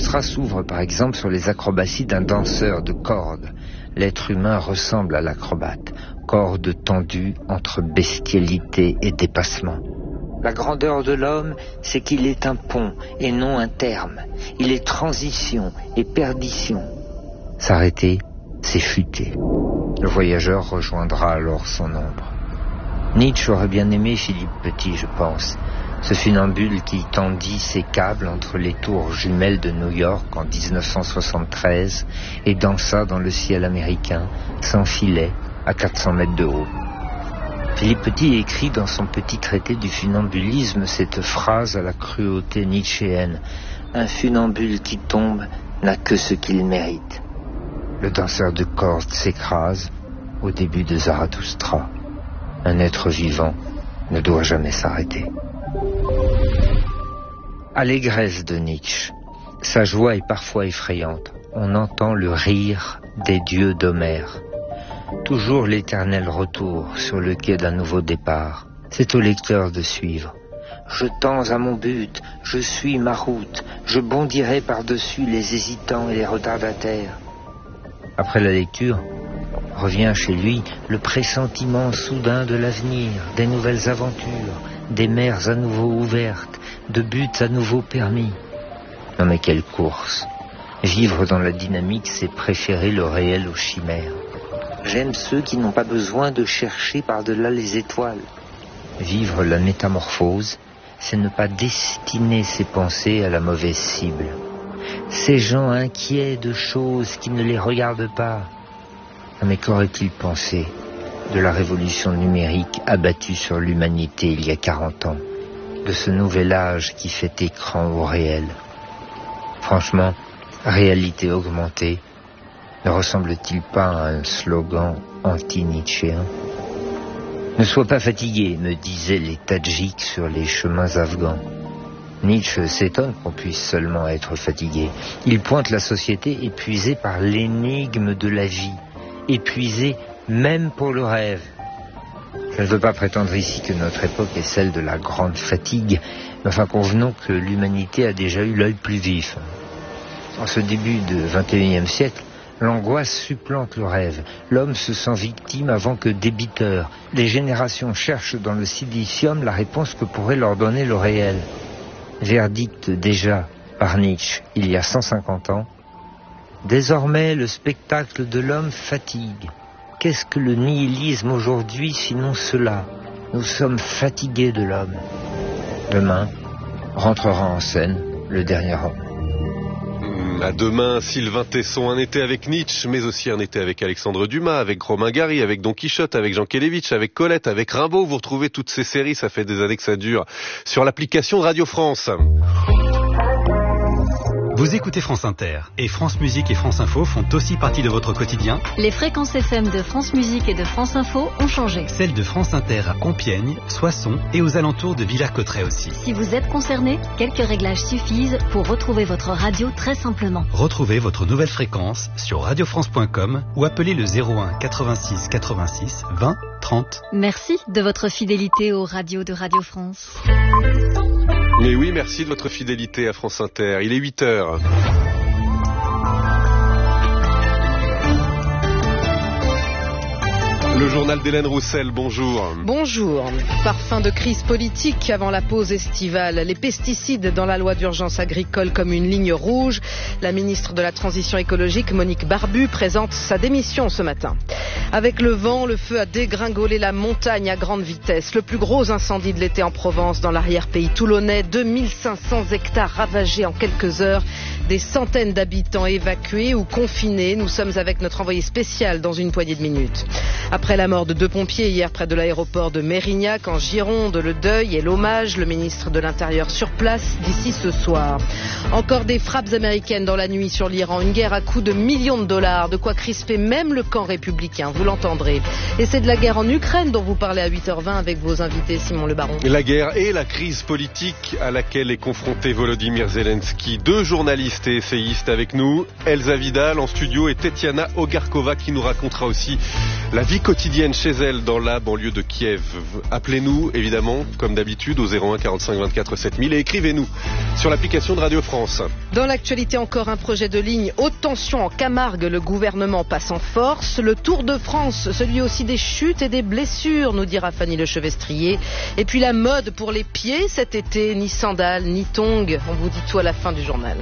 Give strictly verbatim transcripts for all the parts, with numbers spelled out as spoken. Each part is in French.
magistrat s'ouvre par exemple sur les acrobaties d'un danseur de cordes. L'être humain ressemble à l'acrobate, cordes tendues entre bestialité et dépassement. La grandeur de l'homme, c'est qu'il est un pont et non un terme. Il est transition et perdition. S'arrêter, c'est chuter. Le voyageur rejoindra alors son ombre. Nietzsche aurait bien aimé Philippe Petit, je pense. Ce funambule qui tendit ses câbles entre les tours jumelles de New York en dix-neuf cent soixante-treize et dansa dans le ciel américain, sans filet, à quatre cents mètres de haut. Philippe Petit écrit dans son petit traité du funambulisme cette phrase à la cruauté nietzschéenne. Un funambule qui tombe n'a que ce qu'il mérite. Le danseur de cordes s'écrase au début de Zarathustra. Un être vivant ne doit jamais s'arrêter. Allégresse de Nietzsche. Sa joie est parfois effrayante. On entend le rire des dieux d'Homère. Toujours l'éternel retour sur le quai d'un nouveau départ. C'est au lecteur de suivre. Je tends à mon but, je suis ma route, je bondirai par-dessus les hésitants et les retardataires. Après la lecture, revient chez lui le pressentiment soudain de l'avenir, des nouvelles aventures, des mers à nouveau ouvertes, de buts à nouveau permis. Non mais quelle course! Vivre dans la dynamique, c'est préférer le réel aux chimères. J'aime ceux qui n'ont pas besoin de chercher par-delà les étoiles. Vivre la métamorphose, c'est ne pas destiner ses pensées à la mauvaise cible. Ces gens inquiets de choses qui ne les regardent pas. Mais qu'aurait-il pensé de la révolution numérique abattue sur l'humanité il y a quarante ans, de ce nouvel âge qui fait écran au réel? Franchement, réalité augmentée, ne ressemble-t-il pas à un slogan anti-nietzschéen? Ne sois pas fatigué, me disaient les Tadjiks sur les chemins afghans. Nietzsche s'étonne qu'on puisse seulement être fatigué. Il pointe la société épuisée par l'énigme de la vie, épuisée même pour le rêve. Je ne veux pas prétendre ici que notre époque est celle de la grande fatigue, mais enfin convenons que l'humanité a déjà eu l'œil plus vif. En ce début du vingt et unième siècle, l'angoisse supplante le rêve. L'homme se sent victime avant que débiteur. Les générations cherchent dans le silicium la réponse que pourrait leur donner le réel. Verdict déjà par Nietzsche il y a cent cinquante ans. Désormais, le spectacle de l'homme fatigue. Qu'est-ce que le nihilisme aujourd'hui sinon cela? Nous sommes fatigués de l'homme. Demain rentrera en scène le dernier homme. À demain, Sylvain Tesson, un été avec Nietzsche, mais aussi un été avec Alexandre Dumas, avec Romain Gary, avec Don Quichotte, avec Jean Kelevitch, avec Colette, avec Rimbaud. Vous retrouvez toutes ces séries, ça fait des années que ça dure, sur l'application Radio France. Vous écoutez France Inter, et France Musique et France Info font aussi partie de votre quotidien. Les fréquences F M de France Musique et de France Info ont changé. Celles de France Inter à Compiègne, Soissons et aux alentours de Villers-Cotterêts aussi. Si vous êtes concerné, quelques réglages suffisent pour retrouver votre radio très simplement. Retrouvez votre nouvelle fréquence sur radio france point com ou appelez le zéro un quatre-vingt-six quatre-vingt-six vingt trente. Merci de votre fidélité aux radios de Radio France. Mais oui, merci de votre fidélité à France Inter. Il est huit heures. Le journal d'Hélène Roussel, bonjour. Bonjour. Parfum de crise politique avant la pause estivale. Les pesticides dans la loi d'urgence agricole comme une ligne rouge. La ministre de la Transition écologique, Monique Barbu, présente sa démission ce matin. Avec le vent, le feu a dégringolé la montagne à grande vitesse. Le plus gros incendie de l'été en Provence, dans l'arrière-pays toulonnais. deux mille cinq cents hectares ravagés en quelques heures. Des centaines d'habitants évacués ou confinés. Nous sommes avec notre envoyé spécial dans une poignée de minutes. Après la mort de deux pompiers hier près de l'aéroport de Mérignac en Gironde, le deuil et l'hommage, le ministre de l'Intérieur sur place d'ici ce soir. Encore des frappes américaines dans la nuit sur l'Iran, une guerre à coût de millions de dollars, de quoi crisper même le camp républicain, vous l'entendrez. Et c'est de la guerre en Ukraine dont vous parlez à huit heures vingt avec vos invités Simon Le Baron. La guerre et la crise politique à laquelle est confronté Volodymyr Zelensky. Deux journalistes et essayistes avec nous, Elsa Vidal en studio et Tetiana Ogarkova qui nous racontera aussi la vie quotidienne quotidienne chez elle dans la banlieue de Kiev. Appelez-nous, évidemment, comme d'habitude, au zéro un quarante-cinq vingt-quatre sept mille et écrivez-nous sur l'application de Radio France. Dans l'actualité, encore un projet de ligne haute tension en Camargue. Le gouvernement passe en force. Le Tour de France, celui aussi des chutes et des blessures, nous dira Fanny Lechevestrier. Et puis la mode pour les pieds cet été, ni sandales, ni tongs. On vous dit tout à la fin du journal.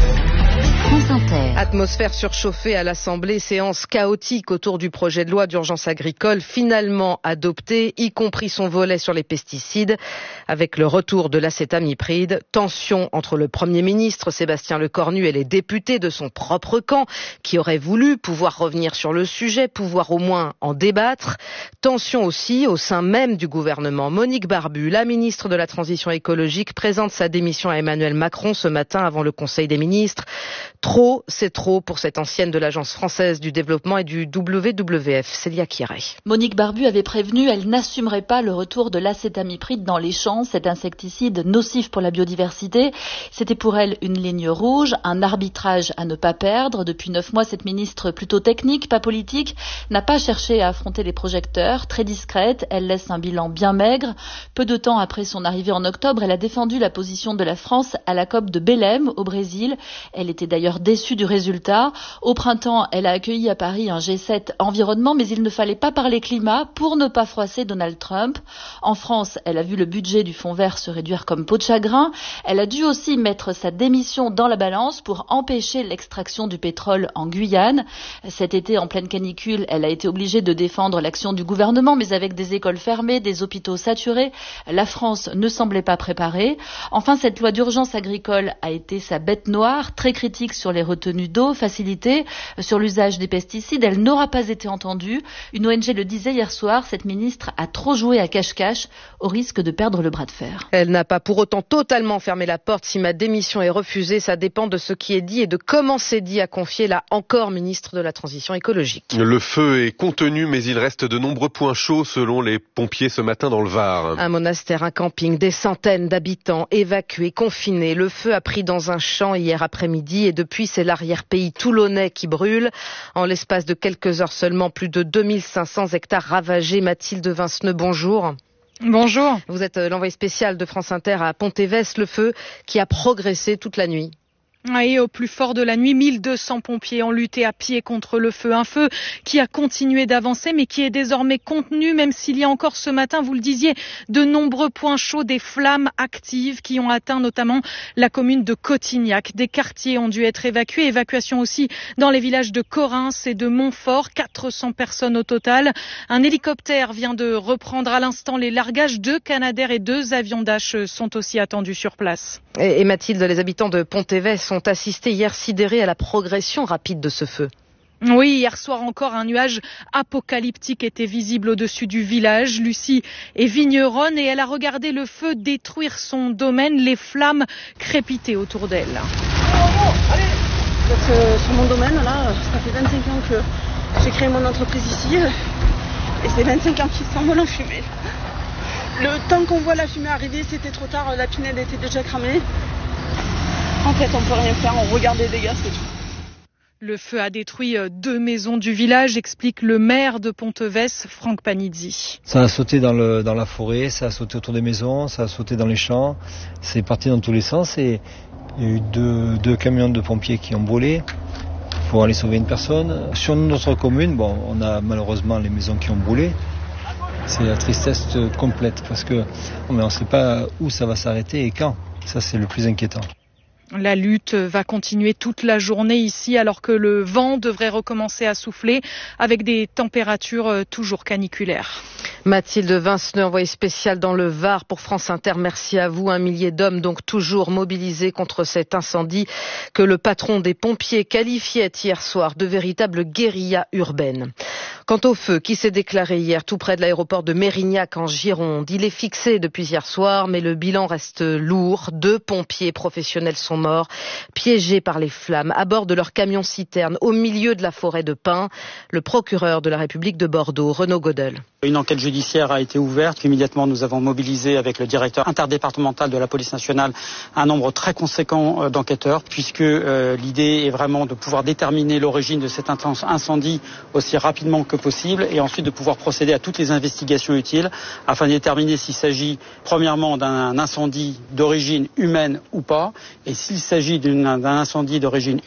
France Inter. Atmosphère surchauffée à l'Assemblée, séance chaotique autour du projet de loi d'urgence agricole finalement adopté, y compris son volet sur les pesticides, avec le retour de l'acétamipride. Tension entre le Premier ministre Sébastien Lecornu et les députés de son propre camp, qui auraient voulu pouvoir revenir sur le sujet, pouvoir au moins en débattre. Tension aussi au sein même du gouvernement. Monique Barbu, la ministre de la Transition écologique, présente sa démission à Emmanuel Macron ce matin avant le Conseil des ministres. Trop, c'est trop pour cette ancienne de l'Agence française du développement et du W W F, Célia Kirey. Monique Barbu avait prévenu, elle n'assumerait pas le retour de l'acétamipride dans les champs, cet insecticide nocif pour la biodiversité. C'était pour elle une ligne rouge, un arbitrage à ne pas perdre. Depuis neuf mois, cette ministre plutôt technique, pas politique, n'a pas cherché à affronter les projecteurs. Très discrète, elle laisse un bilan bien maigre. Peu de temps après son arrivée en octobre, elle a défendu la position de la France à la COP de Belém, au Brésil. Elle était d'ailleurs déçue du résultat. Au printemps, elle a accueilli à Paris un G sept environnement, mais il ne fallait pas parler climat pour ne pas froisser Donald Trump. En France, elle a vu le budget du fonds vert se réduire comme peau de chagrin. Elle a dû aussi mettre sa démission dans la balance pour empêcher l'extraction du pétrole en Guyane. Cet été, en pleine canicule, elle a été obligée de défendre l'action du gouvernement, mais avec des écoles fermées, des hôpitaux saturés, la France ne semblait pas préparée. Enfin, cette loi d'urgence agricole a été sa bête noire, très critique sur les retenues d'eau facilitées, sur l'usage des pesticides. Elle n'aura pas été entendue. Une O N G le disait hier soir, cette ministre a trop joué à cache-cache au risque de perdre le bras de fer. Elle n'a pas pour autant totalement fermé la porte. Si ma démission est refusée, ça dépend de ce qui est dit et de comment c'est dit, a confié la encore ministre de la Transition écologique. Le feu est contenu, mais il reste de nombreux points chauds selon les pompiers ce matin dans le Var. Un monastère, un camping, des centaines d'habitants évacués, confinés. Le feu a pris dans un champ hier après-midi et depuis c'est l'arrière-pays toulonnais qui brûle. En l'espace de quelques heures seulement, plus de deux mille cinq cents hectares ravagés. Mathilde Vinceneux, bonjour. Bonjour. Vous êtes l'envoyé spécial de France Inter à Pontévès, le feu qui a progressé toute la nuit. Et au plus fort de la nuit, mille deux cents pompiers ont lutté à pied contre le feu. Un feu qui a continué d'avancer, mais qui est désormais contenu, même s'il y a encore ce matin, vous le disiez, de nombreux points chauds, des flammes actives qui ont atteint notamment la commune de Cotignac. Des quartiers ont dû être évacués. Évacuation aussi dans les villages de Corrins et de Montfort. quatre cents personnes au total. Un hélicoptère vient de reprendre à l'instant les largages. Deux Canadair et deux avions Dash sont aussi attendus sur place. Et, et Mathilde, les habitants de Pontévès sont assistés hier sidérés à la progression rapide de ce feu. Oui, hier soir encore, un nuage apocalyptique était visible au-dessus du village. Lucie est vigneronne et elle a regardé le feu détruire son domaine, les flammes crépitaient autour d'elle. Oh, oh, allez. Donc, euh, sur mon domaine, là, ça fait vingt-cinq ans que j'ai créé mon entreprise ici et c'est vingt-cinq ans qu'ils s'envolent en fumée. Le temps qu'on voit la fumée arriver, c'était trop tard, la pinède était déjà cramée. En fait, on peut rien faire, on regarde les dégâts, c'est tout. Le feu a détruit deux maisons du village, explique le maire de Pontévès, Franck Panizzi. Ça a sauté dans, le, dans la forêt, ça a sauté autour des maisons, ça a sauté dans les champs, c'est parti dans tous les sens et il y a eu deux, deux camions de pompiers qui ont brûlé pour aller sauver une personne. Sur notre commune, bon, on a malheureusement les maisons qui ont brûlé. C'est la tristesse complète parce que on ne sait pas où ça va s'arrêter et quand. Ça, c'est le plus inquiétant. La lutte va continuer toute la journée ici alors que le vent devrait recommencer à souffler avec des températures toujours caniculaires. Mathilde Vinceneux, envoyée spéciale dans le Var pour France Inter. Merci à vous. Un millier d'hommes donc toujours mobilisés contre cet incendie que le patron des pompiers qualifiait hier soir de véritable guérilla urbaine. Quant au feu qui s'est déclaré hier tout près de l'aéroport de Mérignac en Gironde, il est fixé depuis hier soir, mais le bilan reste lourd. Deux pompiers professionnels sont morts, piégés par les flammes, à bord de leur camion-citerne au milieu de la forêt de pins. Le procureur de la République de Bordeaux, Renaud Godel. Une enquête judiciaire a été ouverte. Immédiatement, nous avons mobilisé avec le directeur interdépartemental de la police nationale un nombre très conséquent d'enquêteurs, puisque euh, l'idée est vraiment de pouvoir déterminer l'origine de cet incendie aussi rapidement que possible et ensuite de pouvoir procéder à toutes les investigations utiles afin de déterminer s'il s'agit premièrement d'un incendie d'origine humaine ou pas et s'il s'agit d'un incendie d'origine